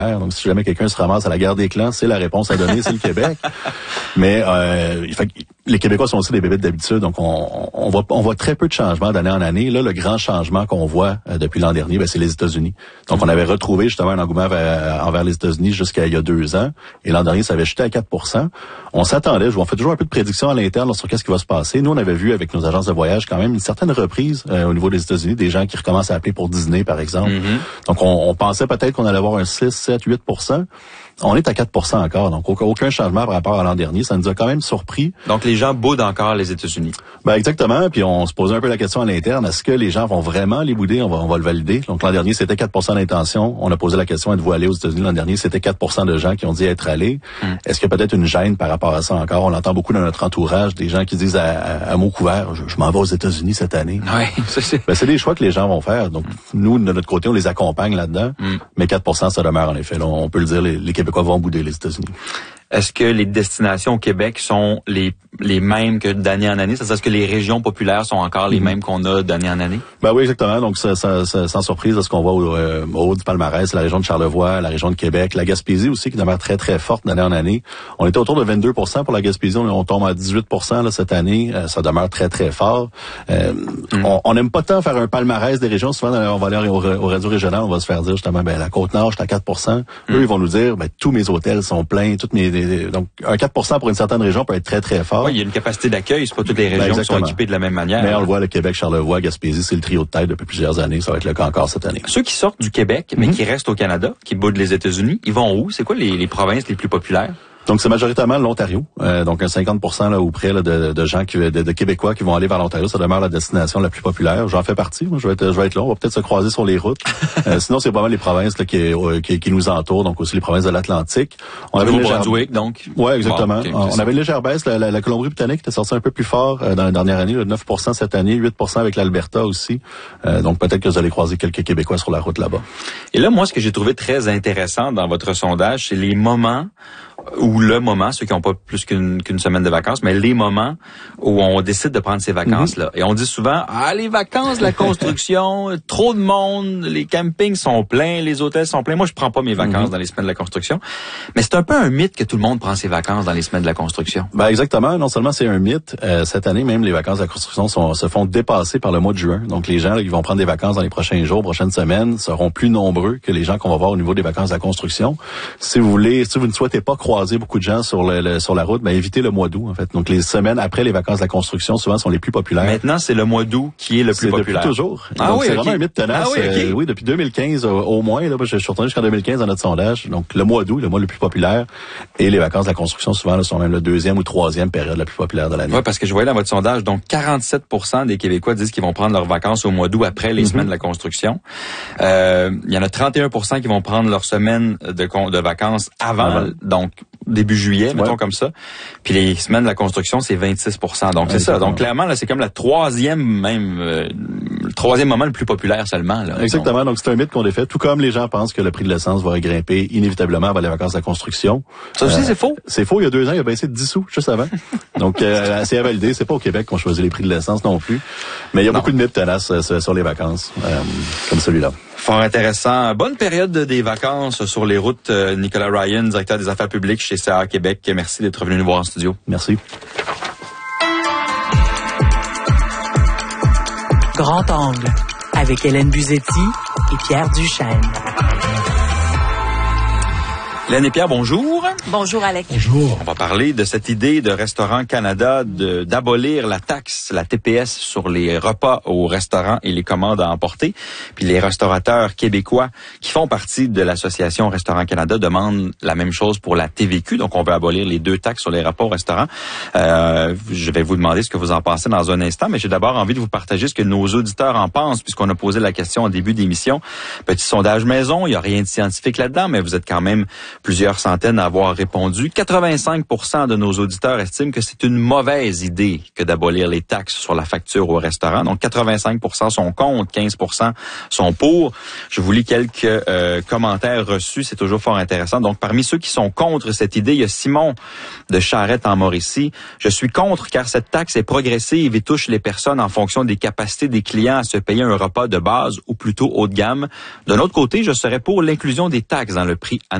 Donc, si jamais quelqu'un se ramasse à la guerre des clans, c'est la réponse à donner, c'est le Québec. Mais les Québécois sont aussi des bébés d'habitude, donc on voit très peu de changements d'année en année. Là, le grand changement qu'on voit depuis l'an dernier, c'est les États-Unis. Donc, on avait retrouvé justement un engouement envers les États-Unis jusqu'à il y a 2 ans. Et l'an dernier, ça avait chuté à 4%. On s'attendait, on fait toujours un peu de prédiction à l'interne sur qu'est-ce qui va se passer. Nous, on avait vu avec nos agences de voyage quand même une certaine reprise au niveau des États-Unis, des gens qui recommencent à appeler pour Disney, par exemple. Mm-hmm. Donc, on pensait peut-être qu'on allait avoir un 6, 7, 8%. On est à 4% encore, donc aucun changement par rapport à l'an dernier. Ça nous a quand même surpris. Donc, les gens boudent encore les États-Unis. Exactement. Puis, on se posait un peu la question à l'interne. Est-ce que les gens vont vraiment les bouder? On va le valider. Donc, l'an dernier, c'était 4% d'intention. On a posé la question, êtes-vous allé aux États-Unis l'an dernier? C'était 4% de gens qui ont dit être allés. Est-ce qu'il y a peut-être une gêne par rapport à ça encore? On entend beaucoup dans notre entourage des gens qui disent à mots couverts, je m'en vais aux États-Unis cette année. Oui, c'est des choix que les gens vont faire. Donc, nous, de notre côté, on les accompagne là-dedans. Mais 4%, ça demeure en effet. Là, on peut le dire, les Québécois vont bouder les États-Unis. Est-ce que les destinations au Québec sont les mêmes que d'année en année? C'est-à-dire, est-ce que les régions populaires sont encore les mêmes qu'on a d'année en année? Oui, exactement. Donc, sans surprise, ce qu'on voit au haut du palmarès, la région de Charlevoix, la région de Québec, la Gaspésie aussi, qui demeure très, très forte d'année en année. On était autour de 22% pour la Gaspésie. On tombe à 18% là, cette année. Ça demeure très, très fort. On n'aime pas tant faire un palmarès des régions. Souvent, on va aller au radio régional, on va se faire dire justement, la Côte-Nord, j'étais à 4%. Eux, ils vont nous dire, tous mes hôtels sont pleins, donc, un 4% pour une certaine région peut être très, très fort. Oui, il y a une capacité d'accueil. C'est pas toutes les régions qui sont équipées de la même manière. Mais on le voit, le Québec, Charlevoix, Gaspésie, c'est le trio de tête depuis plusieurs années. Ça va être le cas encore cette année. Ceux qui sortent du Québec, mais qui restent au Canada, qui boudent les États-Unis, ils vont où? C'est quoi les provinces les plus populaires? Donc, c'est majoritairement l'Ontario. Donc, un 50% là, ou près là, de gens de Québécois qui vont aller vers l'Ontario. Ça demeure la destination la plus populaire. J'en fais partie. Moi, je vais être là. On va peut-être se croiser sur les routes. Sinon, c'est vraiment les provinces là, qui nous entourent. Donc, aussi les provinces de l'Atlantique. On avait Nouveau-Brunswick, donc. Ouais, exactement. Bon, okay, on avait une légère baisse. La Colombie-Britannique était sortie un peu plus fort dans la dernière année. 9% cette année, 8% avec l'Alberta aussi. Donc, peut-être que vous allez croiser quelques Québécois sur la route là-bas. Et là, moi, ce que j'ai trouvé très intéressant dans votre sondage, c'est les moments ceux qui n'ont pas plus qu'une semaine de vacances, mais les moments où on décide de prendre ces vacances-là. Et on dit souvent, les vacances, la construction, trop de monde, les campings sont pleins, les hôtels sont pleins. Moi, je prends pas mes vacances dans les semaines de la construction. Mais c'est un peu un mythe que tout le monde prend ses vacances dans les semaines de la construction. Exactement. Non seulement c'est un mythe, cette année, même les vacances de la construction se font dépasser par le mois de juin. Donc, les gens là, qui vont prendre des vacances dans les prochains jours, prochaines semaines, seront plus nombreux que les gens qu'on va voir au niveau des vacances de la construction. Si vous ne souhaitez pas croiser beaucoup de gens sur la route, évitez le mois d'août, en fait. Donc, les semaines après les vacances de la construction, souvent, sont les plus populaires. Maintenant, c'est le mois d'août qui est le plus populaire. Depuis toujours. Donc, c'est vraiment un mythe tenace. Oui, depuis 2015 au moins. Là, je suis retourné jusqu'en 2015 dans notre sondage. Donc, le mois d'août, le mois le plus populaire. Et les vacances de la construction, souvent, là, sont même la deuxième ou troisième période la plus populaire de l'année. Oui, parce que je voyais dans votre sondage, donc 47% des Québécois disent qu'ils vont prendre leurs vacances au mois d'août après les semaines de la construction. Il y en a 31% qui vont prendre leur semaine de vacances avant. Donc, début juillet, mettons comme ça. Puis les semaines de la construction, c'est 26%. Donc, c'est ça. Donc, clairement, là, c'est comme le troisième moment le plus populaire seulement. Là. Exactement. Donc, c'est un mythe qu'on défait. Tout comme les gens pensent que le prix de l'essence va grimper inévitablement avant les vacances de la construction. Ça aussi, c'est faux. C'est faux. Il y a 2 ans, il a baissé de 10 sous juste avant. Donc, c'est à valider. C'est pas au Québec qu'on choisit les prix de l'essence non plus. Mais il y a beaucoup de mythes tenaces sur les vacances, comme celui-là. Fort intéressant. Bonne période des vacances sur les routes. Nicolas Ryan, directeur des affaires publiques chez CA Québec. Merci d'être venu nous voir en studio. Merci. Grand angle avec Hélène Buzetti et Pierre Duchesne. Hélène et Pierre, bonjour. Bonjour, Alex. Bonjour. On va parler de cette idée de Restaurant Canada d'abolir la taxe, la TPS, sur les repas au restaurant et les commandes à emporter. Puis les restaurateurs québécois qui font partie de l'association Restaurant Canada demandent la même chose pour la TVQ. Donc, on veut abolir les 2 taxes sur les repas au restaurant. Je vais vous demander ce que vous en pensez dans un instant, mais j'ai d'abord envie de vous partager ce que nos auditeurs en pensent, puisqu'on a posé la question au début d'émission. Petit sondage maison, il n'y a rien de scientifique là-dedans, mais vous êtes quand même Plusieurs centaines à avoir répondu. 85% de nos auditeurs estiment que c'est une mauvaise idée que d'abolir les taxes sur la facture au restaurant. Donc 85% sont contre, 15% sont pour. Je vous lis quelques commentaires reçus, c'est toujours fort intéressant. Donc parmi ceux qui sont contre cette idée, il y a Simon de Charette en Mauricie. Je suis contre car cette taxe est progressive et touche les personnes en fonction des capacités des clients à se payer un repas de base ou plutôt haut de gamme. D'un autre côté, je serais pour l'inclusion des taxes dans le prix